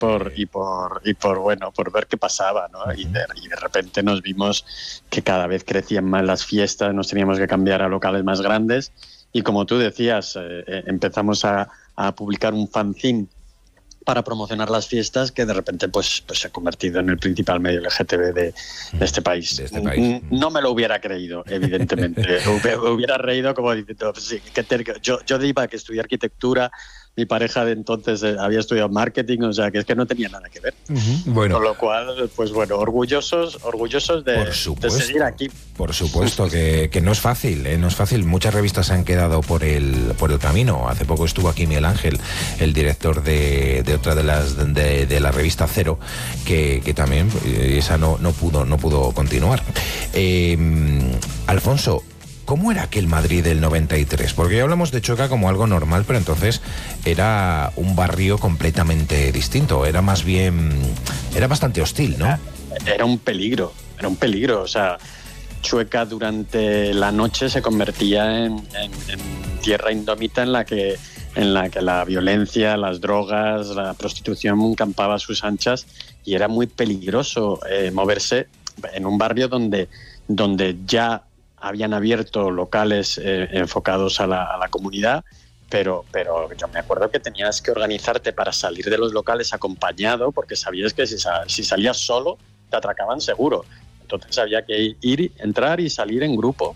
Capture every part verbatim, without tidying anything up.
por y por y por bueno por ver qué pasaba, ¿no? Uh-huh. y, de, y de repente nos vimos que cada vez crecían más las fiestas, nos teníamos que cambiar a locales más grandes y como tú decías, eh, empezamos a, a publicar un fanzine para promocionar las fiestas que de repente pues, pues se ha convertido en el principal medio L G T B de, de este país. De este país. No me lo hubiera creído, evidentemente. Me hubiera reído como diciendo, sí, que te, yo, yo iba a que estudié arquitectura, mi pareja de entonces eh, había estudiado marketing, o sea que es que no tenía nada que ver. Uh-huh. Bueno. Con lo cual, pues bueno, orgullosos, orgullosos de, de seguir aquí. Por supuesto que, que no es fácil, ¿eh? no es fácil. Muchas revistas se han quedado por el por el camino. Hace poco estuvo aquí Miguel Ángel, el director de, de otra de las de, de la revista Cero, que, que también esa no, no pudo no pudo continuar. Eh, Alfonso, ¿cómo era aquel Madrid del noventa y tres? Porque ya hablamos de Chueca como algo normal, pero entonces era un barrio completamente distinto. Era más bien... Era bastante hostil, ¿no? Era un peligro, era un peligro. O sea, Chueca durante la noche se convertía en, en, en tierra indómita en la que en la que la violencia, las drogas, la prostitución campaba a sus anchas y era muy peligroso eh, moverse en un barrio donde, donde ya habían abierto locales eh, enfocados a la, a la comunidad, pero, pero yo me acuerdo que tenías que organizarte para salir de los locales acompañado, porque sabías que si, si salías solo te atracaban seguro. Entonces había que ir, entrar y salir en grupo.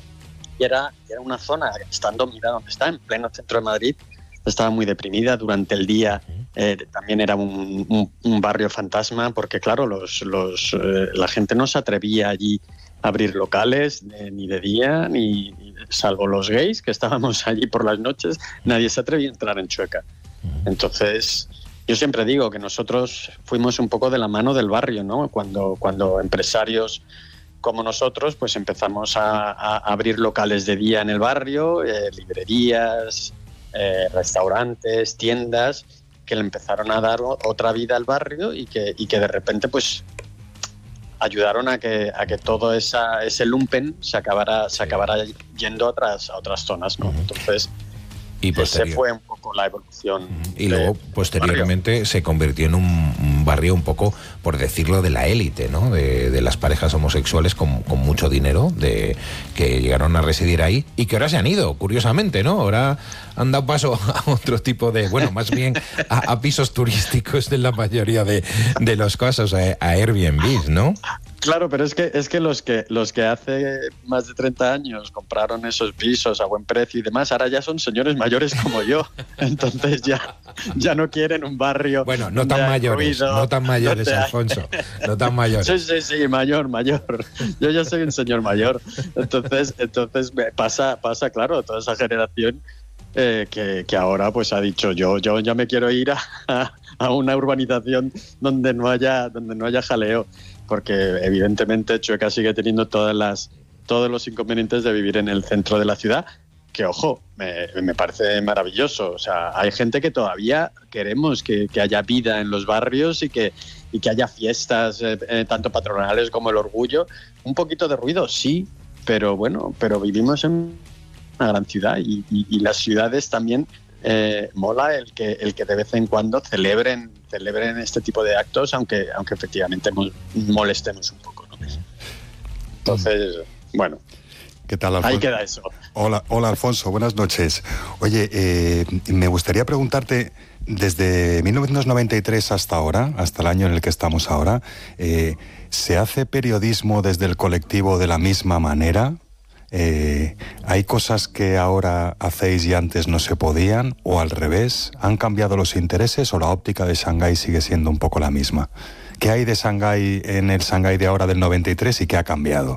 Y era, era una zona, estando, mira donde está, en pleno centro de Madrid, estaba muy deprimida. Durante el día eh, también era un, un, un barrio fantasma, porque claro, los, los, eh, la gente no se atrevía allí abrir locales eh, ni de día, ni, ni salvo los gays que estábamos allí por las noches, nadie se atrevía a entrar en Chueca. Entonces, yo siempre digo que nosotros fuimos un poco de la mano del barrio, ¿no? Cuando, cuando empresarios como nosotros, pues empezamos a, a abrir locales de día en el barrio, eh, librerías, eh, restaurantes, tiendas, que le empezaron a dar otra vida al barrio y que, y que de repente, pues ayudaron a que a que todo esa, ese lumpen se acabara se acabara yendo a otras a otras zonas, ¿no? Entonces y posterior. ese fue un poco la evolución. Y de, luego posteriormente barrio. Se convirtió en un, un barrio un poco, por decirlo, de la élite, ¿no? De, de las parejas homosexuales con, con mucho dinero, de que llegaron a residir ahí y que ahora se han ido, curiosamente, ¿no? Ahora han dado paso a otro tipo de, bueno, más bien a, a pisos turísticos en la mayoría de, de los casos, a, a Airbnb, ¿no? Claro, pero es que es que los que los que hace más de treinta años compraron esos pisos a buen precio y demás, ahora ya son señores mayores como yo. Entonces ya, ya no quieren un barrio. Bueno, no tan mayores, ruido, no tan mayores, no Alfonso, no tan mayores. Sí, sí, sí, mayor, mayor. Yo ya soy un señor mayor. Entonces, entonces pasa, pasa, claro, toda esa generación eh, que, que ahora pues ha dicho yo, yo ya me quiero ir a, a una urbanización donde no haya, donde no haya jaleo. Porque evidentemente Chueca sigue teniendo todas las, todos los inconvenientes de vivir en el centro de la ciudad, que ojo, me, me parece maravilloso. O sea, hay gente que todavía queremos que, que haya vida en los barrios y que, y que haya fiestas, eh, eh, tanto patronales como el orgullo. Un poquito de ruido, sí, pero bueno, pero vivimos en una gran ciudad y, y, y las ciudades también eh, mola el que, el que de vez en cuando celebren celebren este tipo de actos, aunque aunque efectivamente molestemos un poco, ¿no? Entonces, bueno, ¿qué tal, Alfonso? Ahí queda eso. Hola, hola Alfonso, buenas noches. Oye, eh, me gustaría preguntarte, desde mil novecientos noventa y tres hasta ahora, hasta el año en el que estamos ahora, eh, ¿se hace periodismo desde el colectivo de la misma manera? Eh, ¿Hay cosas que ahora hacéis y antes no se podían? ¿O al revés? ¿Han cambiado los intereses o la óptica de Shanghái sigue siendo un poco la misma? ¿Qué hay de Shanghái en el Shanghái de ahora del noventa y tres y qué ha cambiado?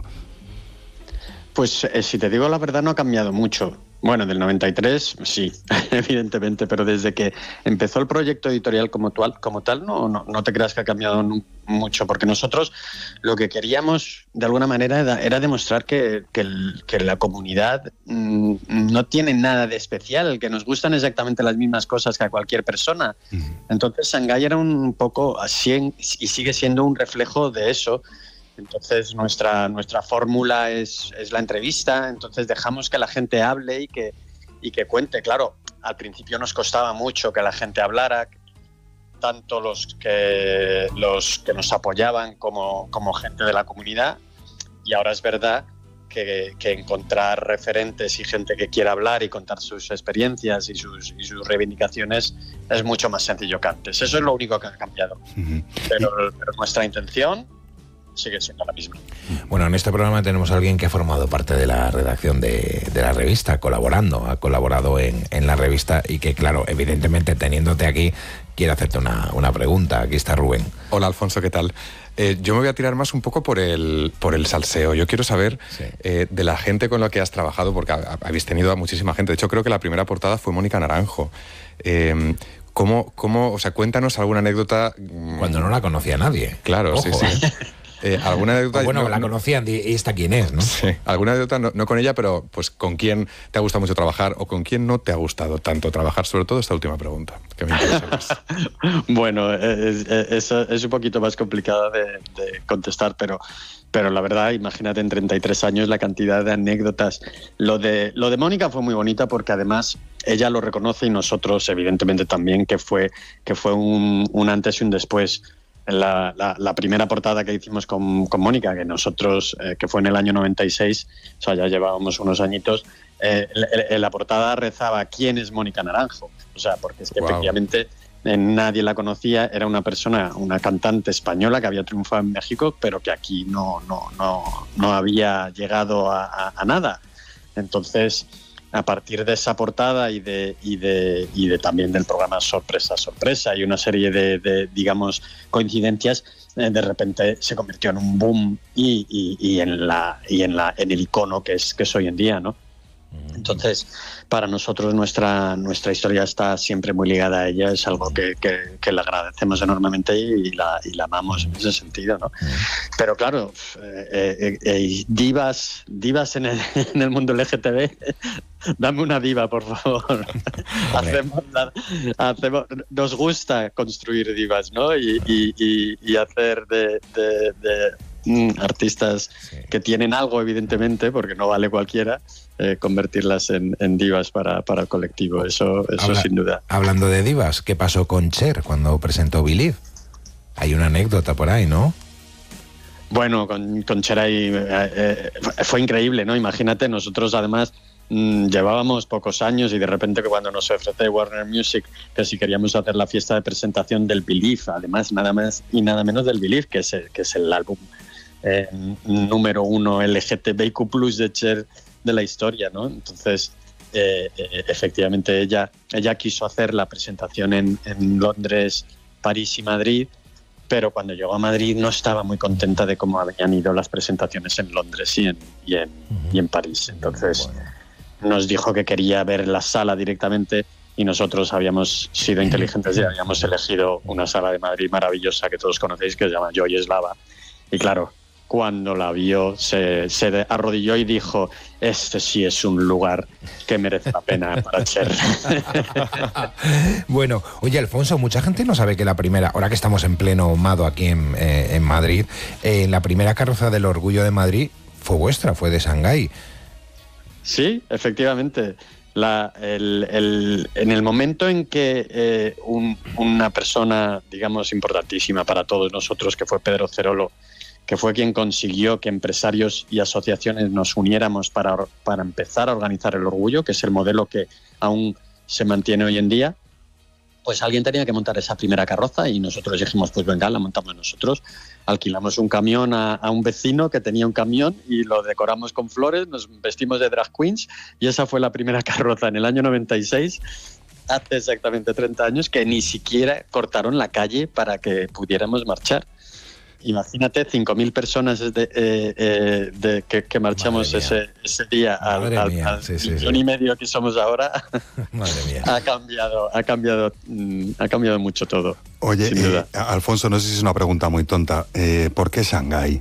Pues eh, si te digo la verdad, no ha cambiado mucho. Bueno, del noventa y tres sí, evidentemente, pero desde que empezó el proyecto editorial como tal, como tal no, no, no te creas que ha cambiado mucho, porque nosotros lo que queríamos de alguna manera era, era demostrar que, que, el, que la comunidad mmm, no tiene nada de especial, que nos gustan exactamente las mismas cosas que a cualquier persona. Entonces Shanghái era un poco así y sigue siendo un reflejo de eso. Entonces nuestra nuestra fórmula es, es la entrevista, entonces dejamos que la gente hable y que, y que cuente. Claro, al principio nos costaba mucho que la gente hablara, tanto los que, los que nos apoyaban como, como gente de la comunidad, y ahora es verdad que, que encontrar referentes y gente que quiera hablar y contar sus experiencias y sus, y sus reivindicaciones es mucho más sencillo que antes. Eso es lo único que ha cambiado. Uh-huh. pero, pero nuestra intención sigue siendo la misma. Bueno, en este programa tenemos a alguien que ha formado parte de la redacción de, de la revista, colaborando, ha colaborado en, en la revista y que, claro, evidentemente teniéndote aquí, quiere hacerte una, una pregunta. Aquí está Rubén. Hola, Alfonso, ¿qué tal? Eh, yo me voy a tirar más un poco por el, por el salseo. Yo quiero saber sí. eh, de la gente con la que has trabajado, porque ha, habéis tenido a muchísima gente. De hecho, creo que la primera portada fue Mónica Naranjo. Eh, ¿cómo, cómo, o sea, cuéntanos alguna anécdota? Cuando no la conocía nadie. Claro, Ojo, sí, sí. Eh, ¿Alguna anécdota? Bueno, no, la conocían, y esta quién es, ¿no? Sí, alguna anécdota, no, no con ella, pero pues con quién te ha gustado mucho trabajar o con quién no te ha gustado tanto trabajar, sobre todo esta última pregunta, que me interesa más. Bueno, es, es, es un poquito más complicada de, de contestar, pero, pero la verdad, imagínate en treinta y tres años la cantidad de anécdotas. Lo de, lo de Mónica fue muy bonita porque además ella lo reconoce y nosotros evidentemente también, que fue, que fue un, un antes y un después. La, la, la primera portada que hicimos con, con Mónica, que nosotros, eh, que fue en el año noventa y seis, o sea, ya llevábamos unos añitos, eh, en la portada rezaba ¿quién es Mónica Naranjo? O sea, porque es que wow. efectivamente eh, nadie la conocía, era una persona, una cantante española que había triunfado en México, pero que aquí no, no, no, no había llegado a, a, a nada. Entonces, a partir de esa portada y de, y de, y de también del programa Sorpresa, Sorpresa y una serie de, de digamos, coincidencias, eh, de repente se convirtió en un boom y, y, y, en, la, y en, la, en el icono que es, que es hoy en día, ¿no? Entonces, para nosotros nuestra, nuestra historia está siempre muy ligada a ella, es algo que, que, que le agradecemos enormemente y la, y la amamos en ese sentido, ¿no? Pero claro, eh, eh, eh, divas, divas en el, en el mundo L G T B, dame una diva, por favor. hacemos, hacemos, nos gusta construir divas, ¿no? Y, y, y, y hacer de... de, de Mm, artistas sí. que tienen algo, evidentemente, porque no vale cualquiera, eh, convertirlas en, en divas para, para el colectivo, eso, eso Habla, sin duda. Hablando de divas, ¿qué pasó con Cher cuando presentó Believe? Hay una anécdota por ahí, ¿no? Bueno, con, con Cher ahí, eh, eh, fue increíble, ¿no? Imagínate, nosotros además mmm, llevábamos pocos años y de repente que cuando nos ofrece Warner Music que si queríamos hacer la fiesta de presentación del Believe, además nada más y nada menos del Believe, que es el, que es el álbum Eh, número uno L G T B I Q plus de Cher de la historia, ¿no? Entonces, eh, eh, efectivamente, ella, ella quiso hacer la presentación en, en Londres, París y Madrid, pero cuando llegó a Madrid no estaba muy contenta de cómo habían ido las presentaciones en Londres y en, y en, uh-huh. y en París. Entonces, bueno. nos dijo que quería ver la sala directamente y nosotros habíamos sido inteligentes y habíamos elegido una sala de Madrid maravillosa que todos conocéis, que se llama Joy Eslava. Y claro, cuando la vio se, se arrodilló y dijo, este sí es un lugar que merece la pena para Cher. Bueno, oye, Alfonso, mucha gente no sabe que la primera, ahora que estamos en pleno Mado aquí en, eh, en Madrid, eh, la primera carroza del Orgullo de Madrid fue vuestra, fue de Shanghái. Sí, efectivamente. La, el, el, en el momento en que eh, un, una persona, digamos, importantísima para todos nosotros, que fue Pedro Cerolo, que fue quien consiguió que empresarios y asociaciones nos uniéramos para, para empezar a organizar el Orgullo, que es el modelo que aún se mantiene hoy en día, pues alguien tenía que montar esa primera carroza y nosotros dijimos, pues venga, la montamos nosotros. Alquilamos un camión a, a un vecino que tenía un camión y lo decoramos con flores, nos vestimos de drag queens y esa fue la primera carroza en el año noventa y seis, hace exactamente treinta años, que ni siquiera cortaron la calle para que pudiéramos marchar. Imagínate, cinco mil personas de, eh, eh, de, que, que marchamos ese, ese día al, al, al sí, sí, millón sí. y medio que somos ahora. Madre mía. Ha cambiado, ha cambiado, ha cambiado mucho todo. Oye, eh, Alfonso, no sé si es una pregunta muy tonta. Eh, ¿Por qué Shanghái?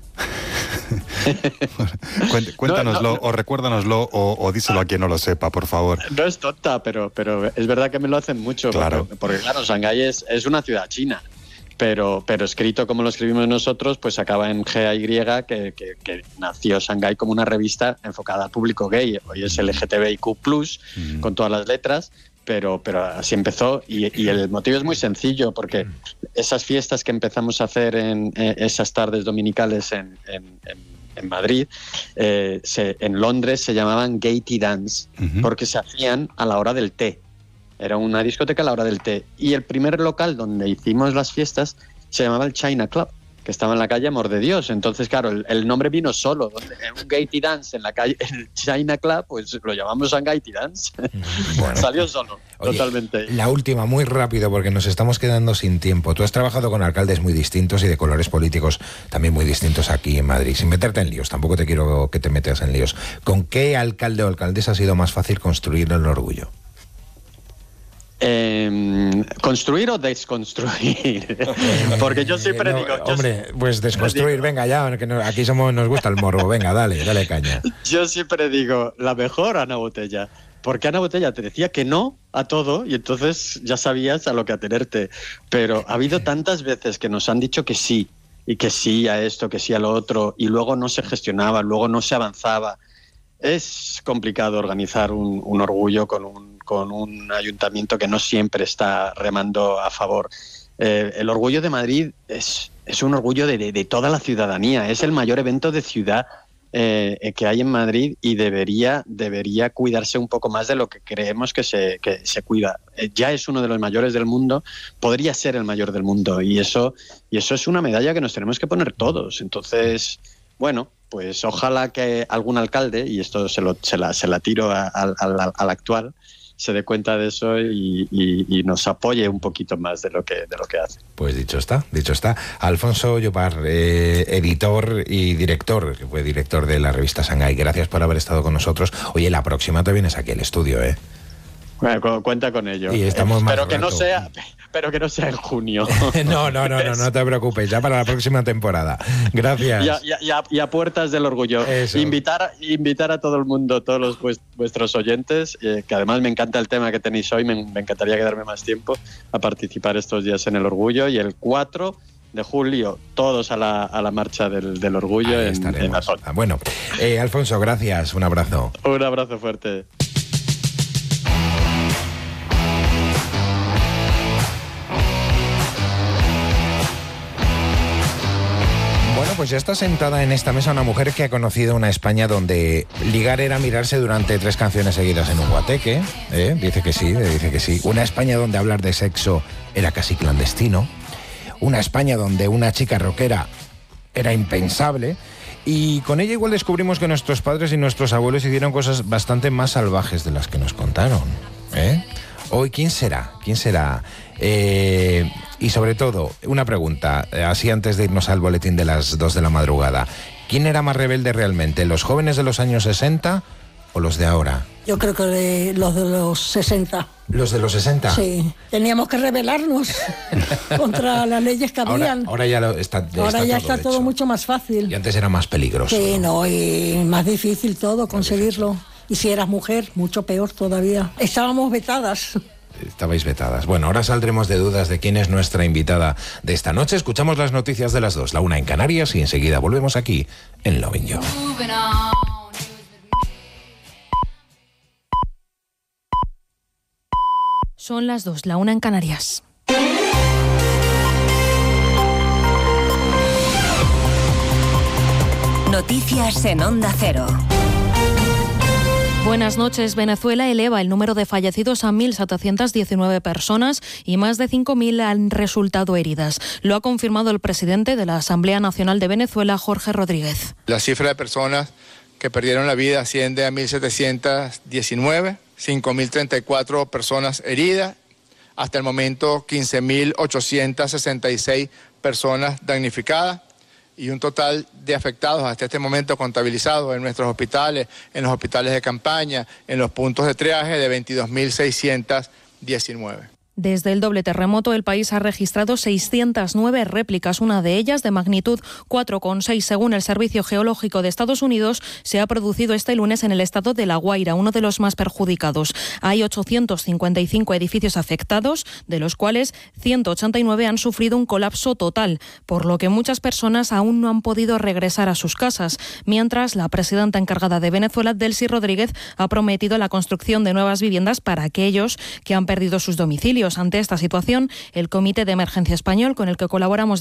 Cuéntanoslo no, no, o recuérdanoslo o, o díselo a quien no lo sepa, por favor. No es tonta, pero, pero es verdad que me lo hacen mucho. Claro. Porque, porque claro, Shanghái es, es una ciudad china. Pero, pero escrito como lo escribimos nosotros, pues acaba en G A Y, que, que, que nació Shanghái como una revista enfocada al público gay. Hoy es L G T B I Q plus, mm. con todas las letras, pero, pero así empezó y, y el motivo es muy sencillo, porque esas fiestas que empezamos a hacer en eh, esas tardes dominicales en, en, en, en Madrid, eh, se, en Londres se llamaban Gay Tea Dance, uh-huh. porque se hacían a la hora del té. Era una discoteca a la hora del té. Y el primer local donde hicimos las fiestas se llamaba el China Club, que estaba en la calle Amor de Dios. Entonces, claro, el, el nombre vino solo. Donde, en un Gay Tea Dance en la calle, en el China Club, pues lo llamamos a Gay Tea Dance. Bueno. Salió solo, Oye, totalmente. La última, muy rápido, porque nos estamos quedando sin tiempo. Tú has trabajado con alcaldes muy distintos y de colores políticos también muy distintos aquí en Madrid. Sin meterte en líos, tampoco te quiero que te metas en líos. ¿Con qué alcalde o alcaldesa ha sido más fácil construir el orgullo? Eh, ¿Construir o desconstruir? Porque yo siempre no, digo... Hombre, yo, pues desconstruir, venga ya, que no, aquí somos, nos gusta el morbo, venga, dale, dale caña. Yo siempre digo, la mejor Ana Botella, porque Ana Botella te decía que no a todo y entonces ya sabías a lo que atenerte. Pero ha habido tantas veces que nos han dicho que sí, y que sí a esto, que sí a lo otro, y luego no se gestionaba, luego no se avanzaba. Es complicado organizar un, un orgullo con un, con un ayuntamiento que no siempre está remando a favor. Eh, el Orgullo de Madrid es, es un orgullo de, de, de toda la ciudadanía, es el mayor evento de ciudad eh, que hay en Madrid y debería, debería cuidarse un poco más de lo que creemos que se, que se cuida. Eh, ya es uno de los mayores del mundo, podría ser el mayor del mundo y eso, y eso es una medalla que nos tenemos que poner todos. Entonces... Bueno, pues ojalá que algún alcalde, y esto se, lo, se, la, se la tiro a, a, a, al actual, se dé cuenta de eso y, y, y nos apoye un poquito más de lo que, de lo que hace. Pues dicho está, dicho está. Alfonso Llopart, eh, editor y director, que fue director de la revista Shanghái, gracias por haber estado con nosotros. Oye, la próxima te vienes aquí al estudio, ¿eh? Bueno, cuenta con ello. Y estamos eh, más pero que rato. no sea, pero que no sea en junio. no, no, no, no, no te preocupes, ya para la próxima temporada. Gracias. Y a, y a, y a puertas del orgullo. Eso. Invitar, invitar a todo el mundo, todos los vuestros oyentes, eh, que además me encanta el tema que tenéis hoy, me, me encantaría quedarme más tiempo a participar estos días en el orgullo. Y el cuatro de julio, todos a la, a la marcha del, del orgullo Ahí en, en Azón. Bueno, eh, Alfonso, gracias, un abrazo. Un abrazo fuerte. Pues ya está sentada en esta mesa una mujer que ha conocido una España donde ligar era mirarse durante tres canciones seguidas en un guateque, ¿eh? Dice que sí, dice que sí. Una España donde hablar de sexo era casi clandestino. Una España donde una chica rockera era impensable. Y con ella igual descubrimos que nuestros padres y nuestros abuelos hicieron cosas bastante más salvajes de las que nos contaron, ¿eh? Hoy, ¿quién será? ¿Quién será? Eh, y sobre todo, una pregunta, así antes de irnos al boletín de las dos de la madrugada. ¿Quién era más rebelde realmente? ¿Los jóvenes de los años sesenta o los de ahora? Yo creo que de los de los sesenta. ¿Los de los sesenta? Sí, teníamos que rebelarnos contra las leyes que habían. Ahora, ahora ya, lo está, ya ahora está ya todo está todo hecho. mucho más fácil. Y antes era más peligroso. Sí, ¿no? no, y más difícil todo, conseguirlo. Y si eras mujer, mucho peor todavía. Estábamos vetadas. Estabais vetadas. Bueno, ahora saldremos de dudas de quién es nuestra invitada de esta noche. Escuchamos las noticias de las dos, la una en Canarias y enseguida volvemos aquí en Lovin' You. Son las dos, la una en Canarias. Noticias en Onda Cero. Buenas noches. Venezuela eleva el número de fallecidos a mil setecientas diecinueve personas y más de cinco mil han resultado heridas. Lo ha confirmado el presidente de la Asamblea Nacional de Venezuela, Jorge Rodríguez. La cifra de personas que perdieron la vida asciende a mil setecientas diecinueve, cinco mil treinta y cuatro personas heridas, hasta el momento quince mil ochocientas sesenta y seis personas damnificadas y un total de afectados hasta este momento contabilizados en nuestros hospitales, en los hospitales de campaña, en los puntos de triaje de veintidós mil seiscientos diecinueve. Desde el doble terremoto, el país ha registrado seiscientas nueve réplicas. Una de ellas, de magnitud cuatro coma seis según el Servicio Geológico de Estados Unidos, se ha producido este lunes en el estado de La Guaira, uno de los más perjudicados. Hay ochocientos cincuenta y cinco edificios afectados, de los cuales ciento ochenta y nueve han sufrido un colapso total, por lo que muchas personas aún no han podido regresar a sus casas. Mientras, la presidenta encargada de Venezuela, Delcy Rodríguez, ha prometido la construcción de nuevas viviendas para aquellos que han perdido sus domicilios. Ante esta situación, el Comité de Emergencia Español, con el que colaboramos